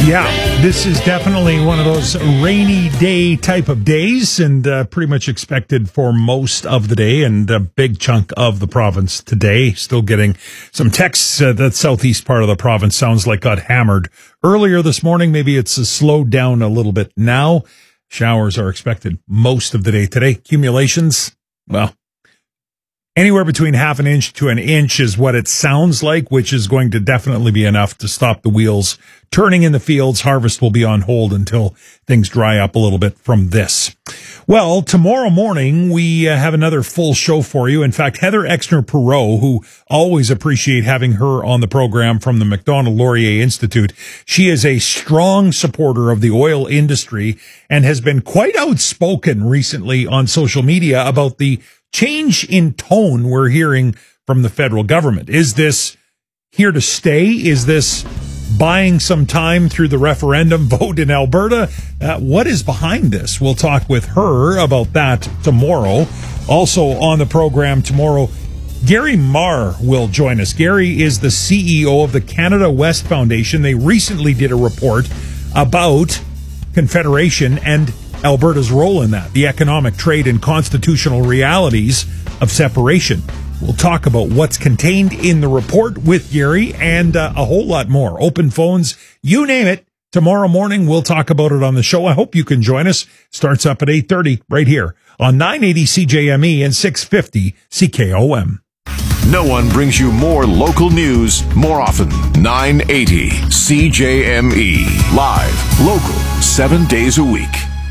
Yeah, this is definitely one of those rainy day type of days, and pretty much expected for most of the day and a big chunk of the province today. Still getting some texts that southeast part of the province sounds like got hammered earlier this morning. Maybe it's slowed down a little bit now. Showers are expected most of the day today. Accumulations, well, anywhere between half an inch to an inch is what it sounds like, which is going to definitely be enough to stop the wheels turning in the fields. Harvest will be on hold until things dry up a little bit from this. Well, tomorrow morning, we have another full show for you. In fact, Heather Exner-Perot, who always appreciate having her on the program from the Macdonald-Laurier Institute, she is a strong supporter of the oil industry and has been quite outspoken recently on social media about the change in tone we're hearing from the federal government. Is this here to stay? Is this buying some time through the referendum vote in Alberta? What is behind this? We'll talk with her about that tomorrow. Also on the program tomorrow, Gary Marr will join us. Gary is the CEO of the Canada West Foundation. They recently did a report about Confederation and Alberta's role in that, the economic, trade, and constitutional realities of separation. We'll talk about what's contained in the report with Gary and a whole lot more. Open phones, you name it. Tomorrow morning, we'll talk about it on the show. I hope you can join us. Starts up at 8:30 right here on 980 CJME and 650 CKOM. No one brings you more local news more often. 980 CJME. Live, local, 7 days a week.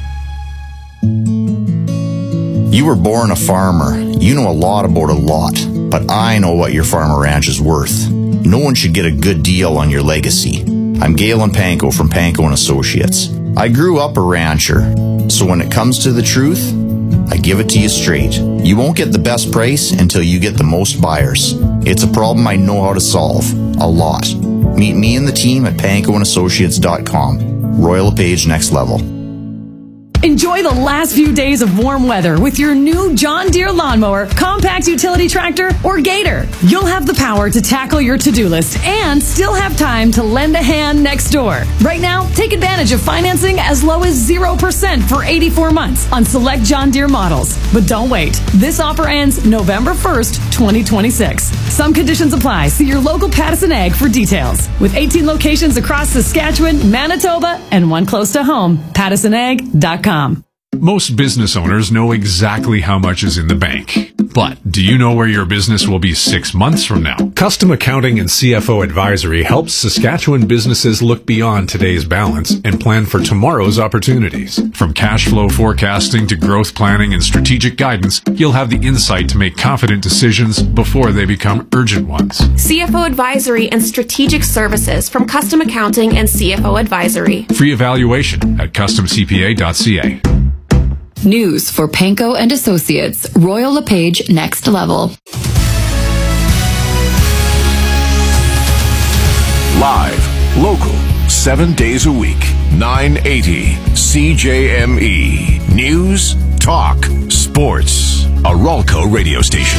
You were born a farmer. You know a lot about a lot, but I know what your farm or ranch is worth. No one should get a good deal on your legacy. I'm Galen Panko from Panko & Associates. I grew up a rancher, so when it comes to the truth, I give it to you straight. You won't get the best price until you get the most buyers. It's a problem I know how to solve. A lot. Meet me and the team at pankoandassociates.com. Royal LePage Next Level. Enjoy the last few days of warm weather with your new John Deere lawnmower, compact utility tractor, or Gator. You'll have the power to tackle your to-do list and still have time to lend a hand next door. Right now, take advantage of financing as low as 0% for 84 months on select John Deere models. But don't wait. This offer ends November 1st, 2026. Some conditions apply. See your local Pattison Ag for details. With 18 locations across Saskatchewan, Manitoba, and one close to home, PattisonAg.com. Most business owners know exactly how much is in the bank. But do you know where your business will be 6 months from now? Custom Accounting and CFO Advisory helps Saskatchewan businesses look beyond today's balance and plan for tomorrow's opportunities. From cash flow forecasting to growth planning and strategic guidance, you'll have the insight to make confident decisions before they become urgent ones. CFO Advisory and Strategic Services from Custom Accounting and CFO Advisory. Free evaluation at customcpa.ca. News for Panko & Associates, Royal LePage Next Level. Live, local, 7 days a week. 980 CJME. News, talk, sports. A Ralco radio station.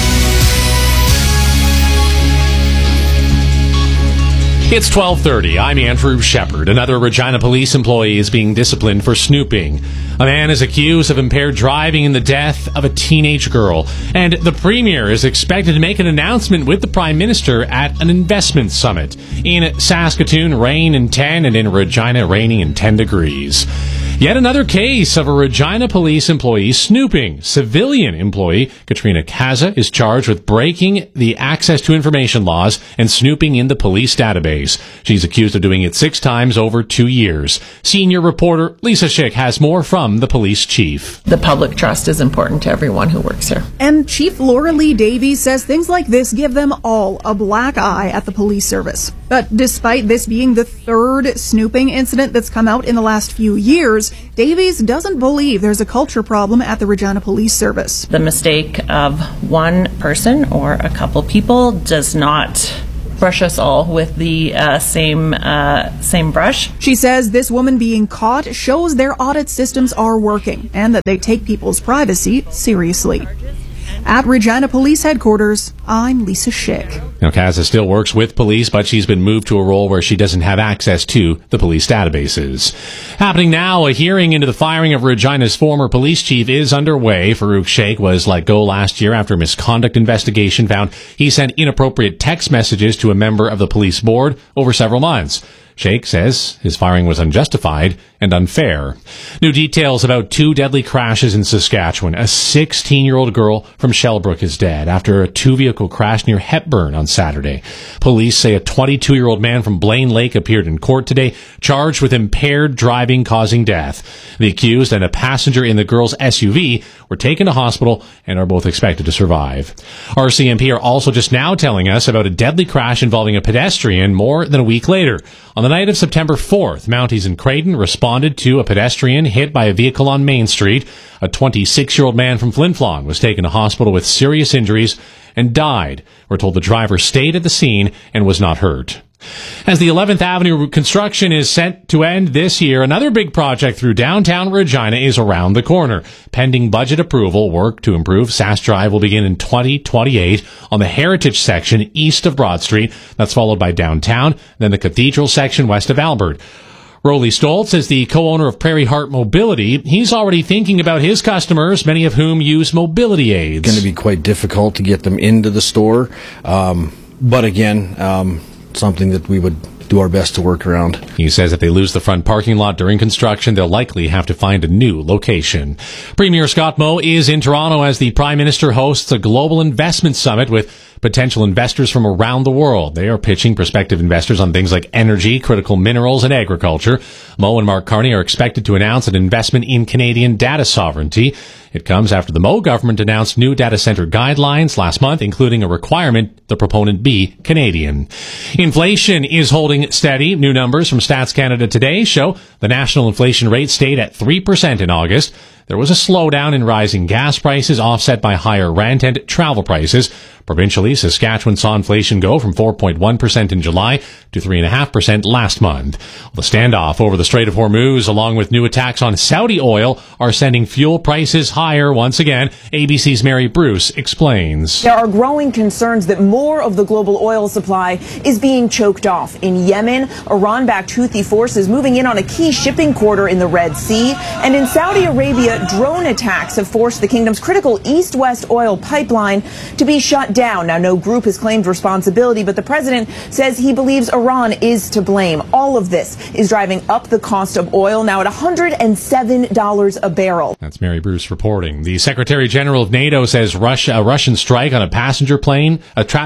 It's 12:30. I'm Andrew Shepard. Another Regina police employee is being disciplined for snooping. A man is accused of impaired driving in the death of a teenage girl. And the Premier is expected to make an announcement with the Prime Minister at an investment summit. In Saskatoon, rain in 10, and in Regina, raining in 10 degrees. Yet another case of a Regina police employee snooping. Civilian employee Katrina Kaza is charged with breaking the access to information laws and snooping in the police database. She's accused of doing it 6 times over 2 years. Senior reporter Lisa Schick has more from the police chief. The public trust is important to everyone who works here. And Chief Laura Lee Davies says things like this give them all a black eye at the police service. But despite this being the 3rd snooping incident that's come out in the last few years, Davies doesn't believe there's a culture problem at the Regina Police Service. The mistake of one person or a couple people does not brush us all with the same brush. She says this woman being caught shows their audit systems are working and that they take people's privacy seriously. At Regina Police Headquarters, I'm Lisa Schick. Now, Kaza still works with police, but she's been moved to a role where she doesn't have access to the police databases. Happening now, a hearing into the firing of Regina's former police chief is underway. Farouk Sheikh was let go last year after a misconduct investigation found he sent inappropriate text messages to a member of the police board over several months. Sheikh says his firing was unjustified and unfair. New details about 2 deadly crashes in Saskatchewan. A 16-year-old girl from Shellbrook is dead after a 2-vehicle crash near Hepburn on Saturday. Police say a 22-year-old man from Blaine Lake appeared in court today, charged with impaired driving causing death. The accused and a passenger in the girl's SUV were taken to hospital and are both expected to survive. RCMP are also just now telling us about a deadly crash involving a pedestrian more than a week later. On the night of September 4th, Mounties in Creighton responded to a pedestrian hit by a vehicle on Main Street. A 26-year-old man from Flin Flon was taken to hospital with serious injuries and died. We're told the driver stayed at the scene and was not hurt. As the 11th Avenue construction is set to end this year, another big project through downtown Regina is around the corner. Pending budget approval, work to improve Sask Drive will begin in 2028 on the Heritage section east of Broad Street. That's followed by downtown, then the Cathedral section west of Albert. Rolly Stoltz is the co-owner of Prairie Heart Mobility. He's already thinking about his customers, many of whom use mobility aids. It's going to be quite difficult to get them into the store, but again, something that we would do our best to work around. He says if they lose the front parking lot during construction, they'll likely have to find a new location. Premier Scott Moe is in Toronto as the Prime Minister hosts a global investment summit with potential investors from around the world. They are pitching prospective investors on things like energy, critical minerals, and agriculture. Moe and Mark Carney are expected to announce an investment in Canadian data sovereignty. It comes after the Moe government announced new data center guidelines last month, including a requirement the proponent be Canadian. Inflation is holding steady. New numbers from Stats Canada today show the national inflation rate stayed at 3% in August. There was a slowdown in rising gas prices, offset by higher rent and travel prices. Provincially, Saskatchewan saw inflation go from 4.1% in July to 3.5% last month. The standoff over the Strait of Hormuz, along with new attacks on Saudi oil, are sending fuel prices higher once again. ABC's Mary Bruce explains. There are growing concerns that more of the global oil supply is being choked off. In Yemen, Iran-backed Houthi forces moving in on a key shipping corridor in the Red Sea. And in Saudi Arabia, drone attacks have forced the kingdom's critical east-west oil pipeline to be shut down. Now, no group has claimed responsibility, but the president says he believes Iran is to blame. All of this is driving up the cost of oil, now at $107 a barrel. That's Mary Bruce reporting. The Secretary General of NATO says a Russian strike on a passenger train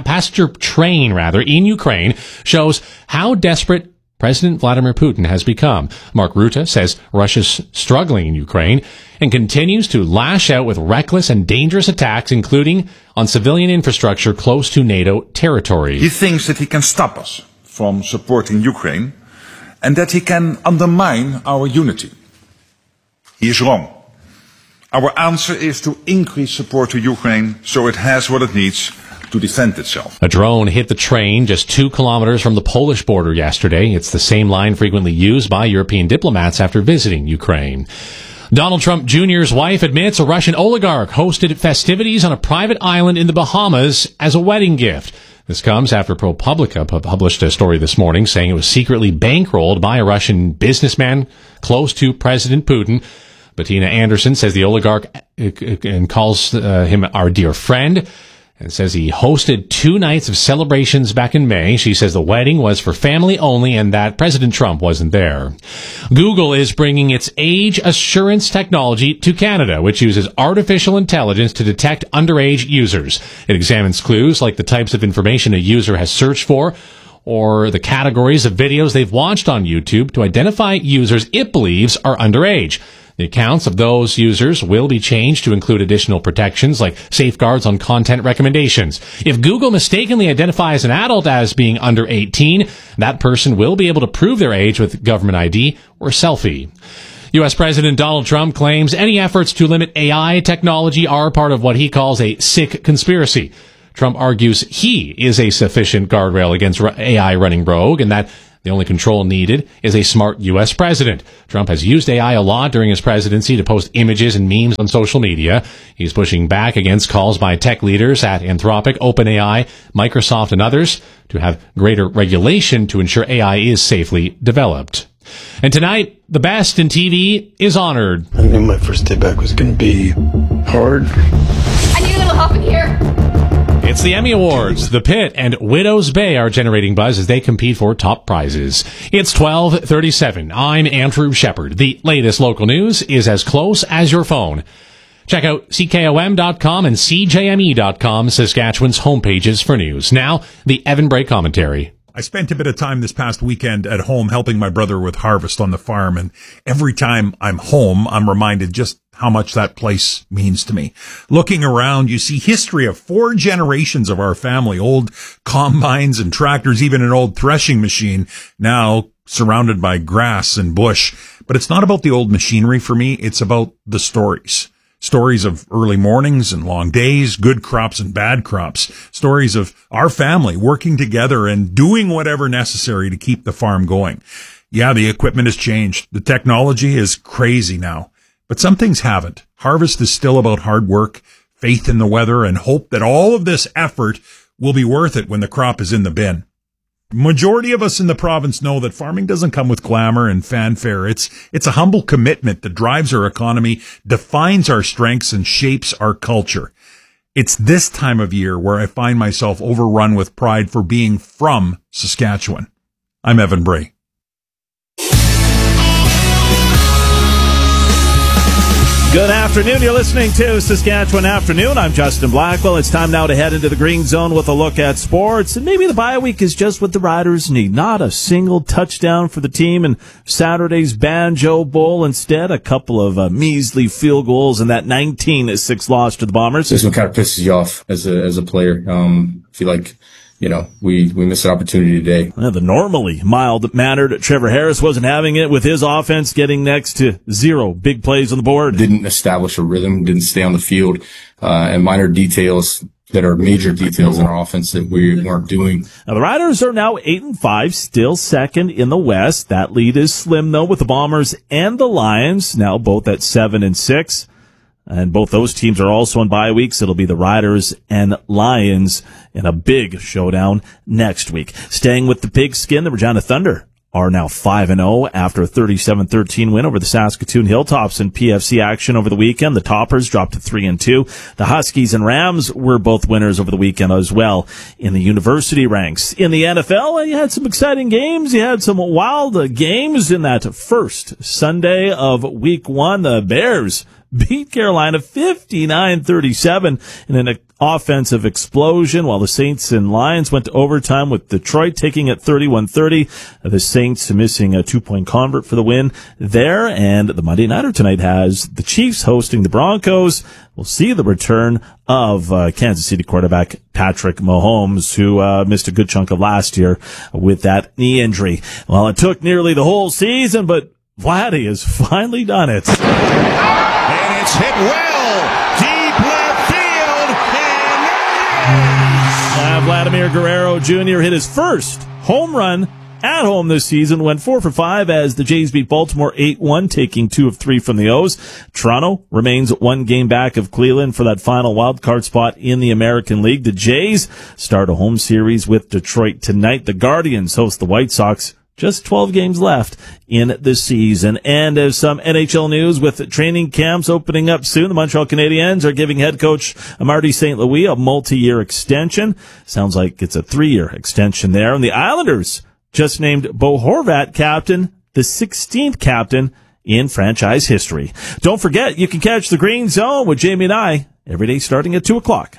in Ukraine shows how desperate President Vladimir Putin has become. Mark Rutte says Russia's struggling in Ukraine and continues to lash out with reckless and dangerous attacks, including on civilian infrastructure close to NATO territory. He thinks that he can stop us from supporting Ukraine and that he can undermine our unity. He is wrong. Our answer is to increase support to Ukraine so it has what it needs to defend itself. A drone hit the train just 2 kilometers from the Polish border yesterday. It's the same line frequently used by European diplomats after visiting Ukraine. Donald Trump Jr.'s wife admits a Russian oligarch hosted festivities on a private island in the Bahamas as a wedding gift. This comes after ProPublica published a story this morning saying it was secretly bankrolled by a Russian businessman close to President Putin. Bettina Anderson says the oligarch and calls him our dear friend, and says he hosted 2 nights of celebrations back in May. She says the wedding was for family only and that President Trump wasn't there. Google is bringing its age assurance technology to Canada, which uses artificial intelligence to detect underage users. It examines clues like the types of information a user has searched for or the categories of videos they've watched on YouTube to identify users it believes are underage. The accounts of those users will be changed to include additional protections like safeguards on content recommendations. If Google mistakenly identifies an adult as being under 18, that person will be able to prove their age with government ID or selfie. U.S. President Donald Trump claims any efforts to limit AI technology are part of what he calls a sick conspiracy. Trump argues he is a sufficient guardrail against AI running rogue and that The only control needed is a smart U.S. president. Trump has used AI a lot during his presidency to post images and memes on social media. He's pushing back against calls by tech leaders at Anthropic, OpenAI, Microsoft, and others to have greater regulation to ensure AI is safely developed. And tonight, the best in TV is honored. I knew my first day back was going to be hard. I need a little help in here. It's the Emmy Awards. The Pit and Widow's Bay are generating buzz as they compete for top prizes. It's 12:37. I'm Andrew Shepard. The latest local news is as close as your phone. Check out CKOM.com and CJME.com, Saskatchewan's homepages for news. Now, the Evan Bray commentary. I spent a bit of time this past weekend at home helping my brother with harvest on the farm, and every time I'm home, I'm reminded just how much that place means to me. Looking around, you see history of 4 generations of our family, old combines and tractors, even an old threshing machine, now surrounded by grass and bush. But it's not about the old machinery for me, it's about the stories. Stories of early mornings and long days, good crops and bad crops. Stories of our family working together and doing whatever necessary to keep the farm going. Yeah, the equipment has changed. The technology is crazy now. But some things haven't. Harvest is still about hard work, faith in the weather, and hope that all of this effort will be worth it when the crop is in the bin. Majority of us in the province know that farming doesn't come with glamour and fanfare. It's a humble commitment that drives our economy, defines our strengths, and shapes our culture. It's this time of year where I find myself overrun with pride for being from Saskatchewan. I'm Evan Bray. Good afternoon. You're listening to Saskatchewan Afternoon. I'm Justin Blackwell. It's time now to head into the Green Zone with a look at sports. And maybe the bye week is just what the Riders need. Not a single touchdown for the team in Saturday's Banjo Bowl. Instead, a couple of measly field goals and that 19-6 loss to the Bombers. This one kind of pisses you off as a player. I feel like, we missed an opportunity today. The normally mild-mannered Trevor Harris wasn't having it with his offense getting next to 0 big plays on the board. Didn't establish a rhythm, didn't stay on the field, and minor details that are major details in our offense that we weren't doing. Now, the Riders are now 8-5, still second in the West. That lead is slim, though, with the Bombers and the Lions, now both at 7-6. And both those teams are also on bye weeks. It'll be the Riders and Lions in a big showdown next week. Staying with the pigskin, the Regina Thunder are now 5-0 after a 37-13 win over the Saskatoon Hilltops in PFC action over the weekend. The Toppers dropped to 3-2. The Huskies and Rams were both winners over the weekend as well in the university ranks. In the NFL, you had some exciting games. You had some wild games in that first Sunday of week 1. The Bears beat Carolina 59-37 in an offensive explosion, while the Saints and Lions went to overtime with Detroit taking it 31-30. The Saints missing a 2-point convert for the win there. And the Monday Nighter tonight has the Chiefs hosting the Broncos. We'll see the return of Kansas City quarterback Patrick Mahomes, who missed a good chunk of last year with that knee injury. Well, it took nearly the whole season, but Vladdy has finally done it. And it's hit well, deep left field, and Vladimir Guerrero Jr. hit his first home run at home this season, went 4 for 5 as the Jays beat Baltimore 8-1, taking 2 of 3 from the O's. Toronto remains 1 game back of Cleveland for that final wildcard spot in the American League. The Jays start a home series with Detroit tonight. The Guardians host the White Sox. Just 12 games left in the season. And as some NHL news with training camps opening up soon, the Montreal Canadiens are giving head coach Marty St. Louis a multi-year extension. Sounds like it's a 3-year extension there. And the Islanders just named Bo Horvat captain, the 16th captain in franchise history. Don't forget, you can catch the Green Zone with Jamie and I every day starting at 2 o'clock.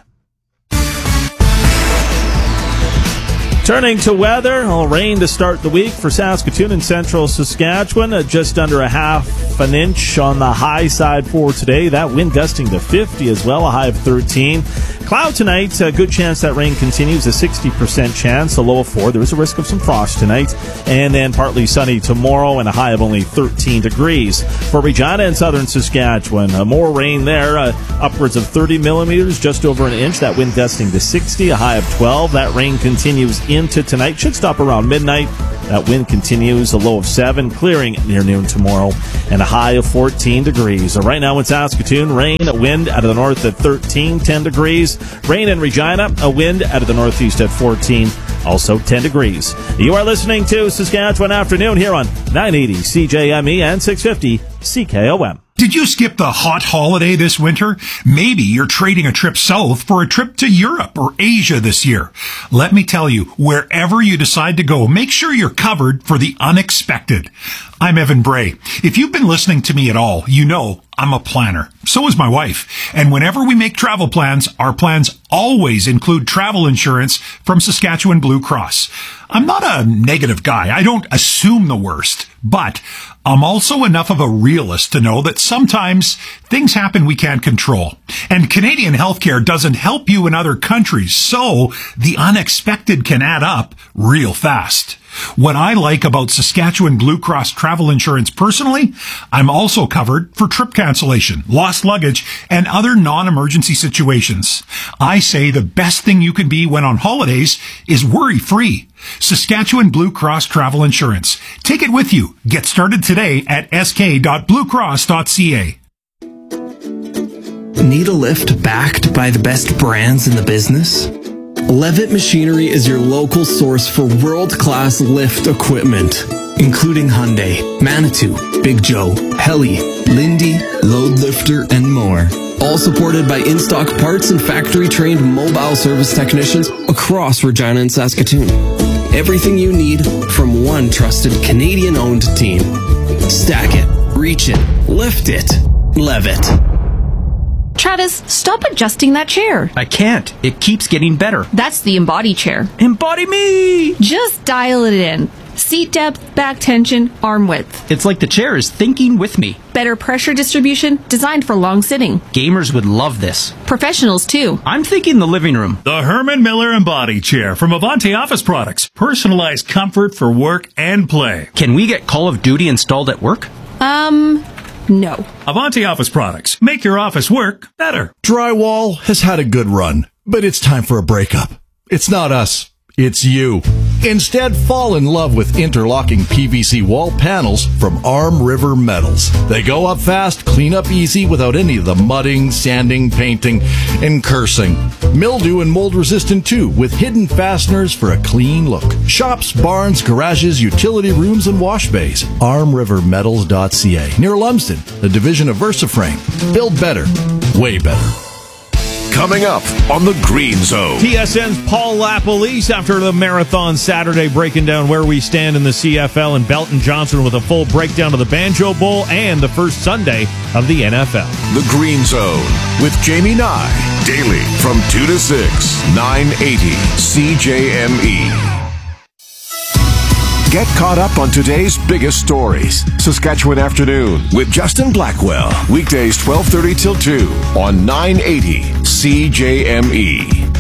Turning to weather, rain to start the week for Saskatoon and central Saskatchewan. Just under a half an inch on the high side for today. That wind gusting to 50 as well, a high of 13. Cloud tonight, a good chance that rain continues, a 60% chance, a low of 4. There is a risk of some frost tonight. And then partly sunny tomorrow and a high of only 13 degrees. For Regina and southern Saskatchewan, more rain there, upwards of 30 millimeters, just over an inch. That wind gusting to 60, a high of 12. That rain continues into tonight. Should stop around midnight. That wind continues, a low of 7, clearing near noon tomorrow, and a high of 14 degrees. Right now in Saskatoon, rain, a wind out of the north at 13, 10 degrees. Rain in Regina, a wind out of the northeast at 14, also 10 degrees. You are listening to Saskatchewan Afternoon here on 980 CJME and 650 CKOM. Did you skip the hot holiday this winter? Maybe you're trading a trip south for a trip to Europe or Asia this year. Let me tell you, wherever you decide to go, make sure you're covered for the unexpected. I'm Evan Bray. If you've been listening to me at all, you know I'm a planner. So is my wife. And whenever we make travel plans, our plans always include travel insurance from Saskatchewan Blue Cross. I'm not a negative guy. I don't assume the worst. But I'm also enough of a realist to know that sometimes things happen we can't control. And Canadian healthcare doesn't help you in other countries, so the unexpected can add up real fast. What I like about Saskatchewan Blue Cross travel insurance personally, I'm also covered for trip cancellation, lost luggage, and other non-emergency situations. I say the best thing you can be when on holidays is worry-free. Saskatchewan Blue Cross Travel Insurance. Take it with you. Get started today at sk.bluecross.ca. Need a lift backed by the best brands in the business? Levitt Machinery is your local source for world-class lift equipment, including Hyundai, Manitou, Big Joe, Heli, Lindy, Load Lifter, and more. All supported by in-stock parts and factory-trained mobile service technicians across Regina and Saskatoon. Everything you need from one trusted Canadian-owned team. Stack it, reach it, lift it, Levitt. Travis, stop adjusting that chair. I can't. It keeps getting better. That's the Embody chair. Embody me! Just dial it in. Seat depth, back tension, arm width. It's like the chair is thinking with me. Better pressure distribution, designed for long sitting. Gamers would love this. Professionals, too. I'm thinking the living room. The Herman Miller Embody Chair from Avanti Office Products. Personalized comfort for work and play. Can we get Call of Duty installed at work? No. Avanti Office Products. Make your office work better. Drywall has had a good run, but it's time for a breakup. It's not us. It's you. Instead, fall in love with interlocking PVC wall panels from Arm River Metals. They go up fast, clean up easy without any of the mudding, sanding, painting, and cursing. Mildew and mold resistant too, with hidden fasteners for a clean look. Shops, barns, garages, utility rooms, and wash bays. ArmRiverMetals.ca, near Lumsden, a division of VersaFrame. Build better, way better. Coming up on the Green Zone. TSN's Paul LaPolice after the Marathon Saturday, breaking down where we stand in the CFL, and Belton Johnson with a full breakdown of the Banjo Bowl and the first Sunday of the NFL. The Green Zone with Jamie Nye. Daily from 2 to 6, 980 CJME. Get caught up on today's biggest stories. Saskatchewan Afternoon with Justin Blackwell. Weekdays 12:30 till 2 on 980 CJME.